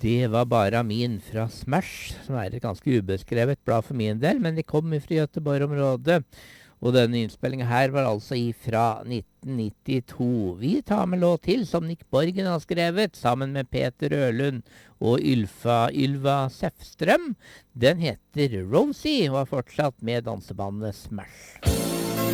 Det var bare min fra Smash, som er et ganske ubeskrevet blad for min del, men de kom fra Göteborg-området. Og denne innspillingen her var altså fra 1992. Vi tar med låt til som Nick Borgen har skrevet, sammen med Peter Ølund og Ylva Sefstrøm. Den heter Rosie, og er fortsatt med dansebandet Smash.